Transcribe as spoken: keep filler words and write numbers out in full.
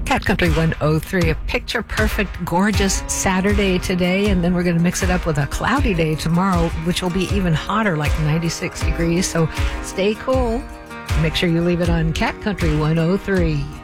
Cat Country one oh three, a picture perfect, gorgeous Saturday today, and then we're going to mix it up with a cloudy day tomorrow, which will be even hotter, like ninety-six degrees. So stay cool. Make sure you leave it on Cat Country one oh three.